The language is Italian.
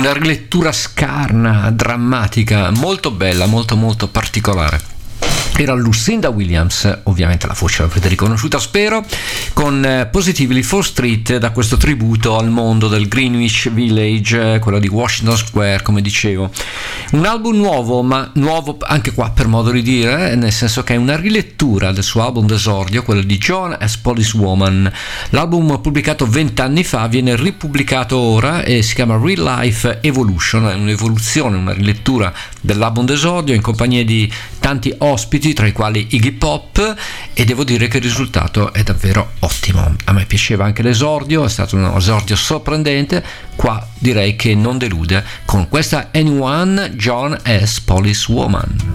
una rilettura scarna, drammatica, molto bella, molto molto particolare. Era Lucinda Williams, ovviamente la voce l'avrete riconosciuta spero, con Positively 4th Street, da questo tributo al mondo del Greenwich Village, quello di Washington Square, come dicevo. Un album nuovo, ma nuovo anche qua per modo di dire, nel senso che è una rilettura del suo album d'esordio, quello di Joan as Policewoman. L'album pubblicato 20 anni fa viene ripubblicato ora e si chiama Real Life Evolution, è un'evoluzione, una rilettura dell'album d'esordio in compagnia di tanti ospiti, tra i quali Iggy Pop, e devo dire che il risultato è davvero ottimo. A me piaceva anche l'esordio, è stato un esordio sorprendente, qua direi che non delude con questa Anyone, Joan as Policewoman.